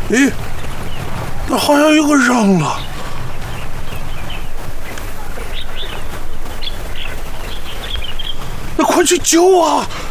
咦，那好像有个扔了。那快去救啊！